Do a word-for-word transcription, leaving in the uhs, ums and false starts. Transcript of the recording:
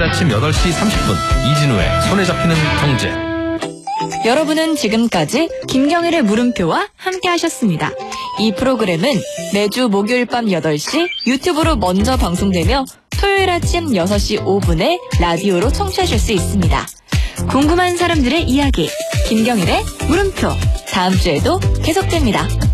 아침 여덟 시 삼십 분 이진우의 손에 잡히는 경제. 여러분은 지금까지 김경일의 물음표와 함께 하셨습니다. 이 프로그램은 매주 목요일 밤 여덟 시 유튜브로 먼저 방송되며 토요일 아침 여섯 시 오 분에 라디오로 청취하실 수 있습니다. 궁금한 사람들의 이야기, 김경일의 물음표. 다음 주에도 계속됩니다.